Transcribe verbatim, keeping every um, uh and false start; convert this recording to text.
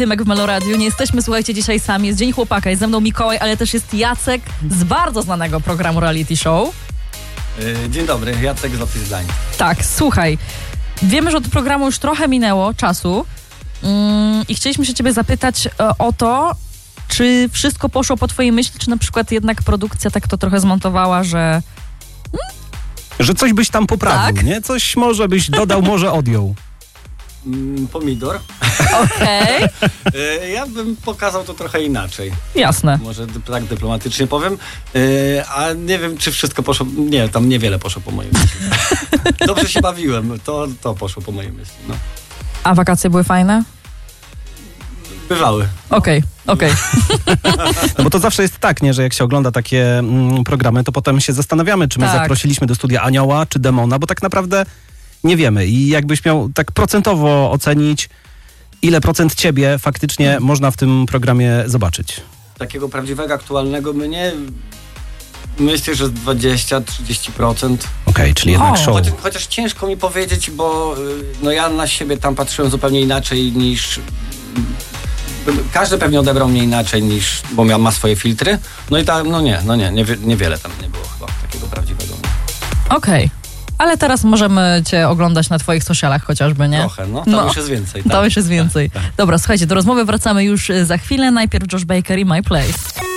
Tymek w Meloradiu. Nie jesteśmy, słuchajcie, dzisiaj sami. Jest Dzień Chłopaka, jest ze mną Mikołaj, ale też jest Jacek z bardzo znanego programu reality show. Yy, dzień dobry, Jacek z Lopis Zdań. Tak, słuchaj. Wiemy, że od programu już trochę minęło czasu mm, i chcieliśmy się ciebie zapytać e, o to, czy wszystko poszło po twojej myśli, czy na przykład jednak produkcja tak to trochę zmontowała, że... Że coś byś tam poprawił, Tak? nie? Coś może byś dodał, może odjął. Mm, pomidor. Okej, Yy, ja bym pokazał to trochę inaczej. jasne. Może dy- tak dyplomatycznie powiem. Yy, a nie wiem, czy wszystko poszło... Nie, tam niewiele poszło po mojej myśli. Dobrze się bawiłem, to, to poszło po mojej myśli. No. A wakacje były fajne? Bywały. Okej, okej. No bo to zawsze jest tak, nie? Że jak się ogląda takie mm, programy, to potem się zastanawiamy, czy my Tak. zaprosiliśmy do studia anioła, czy demona, bo tak naprawdę nie wiemy. I jakbyś miał tak procentowo ocenić, ile procent ciebie faktycznie można w tym programie zobaczyć. Takiego prawdziwego, aktualnego mnie... Myślę, że dwadzieścia do trzydziestu procent. Okej, czyli jednak O. show. Chociaż, chociaż ciężko mi powiedzieć, bo y, no ja na siebie tam patrzyłem zupełnie inaczej niż... Każdy pewnie odebrał mnie inaczej niż... Bo miał, ma swoje filtry. No i tam, no nie, no nie, nie, niewiele tam nie było chyba takiego prawdziwego. Okej. Ale teraz możemy cię oglądać na twoich socialach chociażby, nie? Trochę, no. Tam No. już jest więcej. Tak? To już jest więcej. Tak, tak. Dobra, słuchajcie, do rozmowy wracamy już za chwilę. Najpierw Josh Baker i My Place.